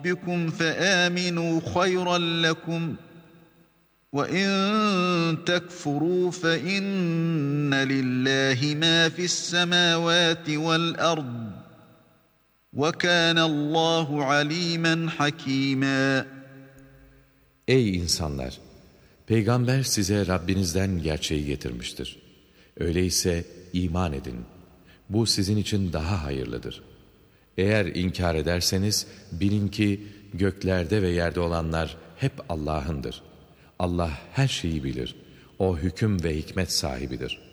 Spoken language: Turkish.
رَبِّكُمْ فَآمِنُوا خَيْرًا لَكُمْ وَإِنْ تَكْفُرُوا فَإِنَّ لِلَّهِ مَا فِي السَّمَاوَاتِ وَالْأَرْضِ وَكَانَ اللّٰهُ عَلِيمًا حَكِيمًا. Ey insanlar! Peygamber size Rabbinizden gerçeği getirmiştir. Öyleyse iman edin. Bu sizin için daha hayırlıdır. Eğer inkar ederseniz bilin ki göklerde ve yerde olanlar hep Allah'ındır. Allah her şeyi bilir. O hüküm ve hikmet sahibidir.